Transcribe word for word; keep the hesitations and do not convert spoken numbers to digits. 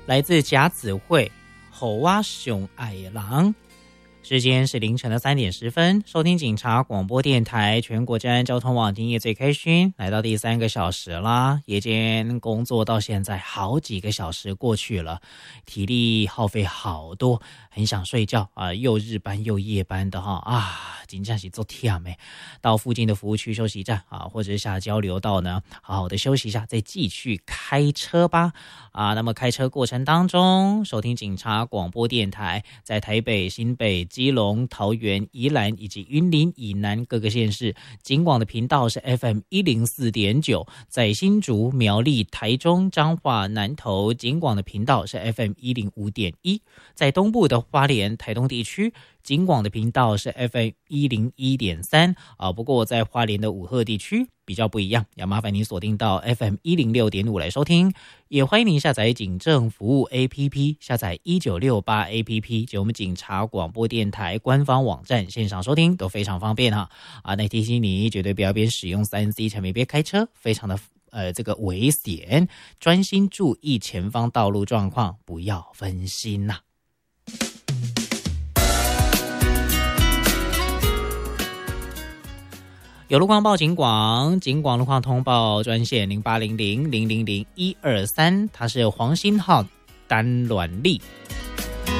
来自甲子会吼啊熊爱狼。时间是凌晨的三点十分，收听警察广播电台全国治安交通网今夜最开心，来到第三个小时啦。夜间工作到现在好几个小时过去了，体力耗费好多，很想睡觉啊、呃，又日班又夜班的哈啊，真的是做天美。到附近的服务区休息站啊，或者是下交流道呢，好好的休息一下，再继续开车吧啊。那么开车过程当中，收听警察广播电台，在台北、新北、基隆、桃园、宜兰以及云林以南各个县市，警广的频道是 F M 一零四点九，在新竹、苗栗、台中、彰化、南投，警广的频道是 F M 一零五点一，在东部的花莲、台东地区，警广的频道是 F M 一零一点三啊。不过在花莲的武鹤地区比较不一样，要麻烦您锁定到 F M 一零六点五来收听。也欢迎您下载警政服务 A P P， 下载一九六八 A P P 及我们警察广播电台官方网站线上收听都非常方便哈啊。那提醒你绝对不要边使用 三 C 产品边开车，非常的呃这个危险，专心注意前方道路状况，不要分心呐、啊。有路况报警广，警广路况通报专线零八零零零零零一二三，它是黄星浩单卵力。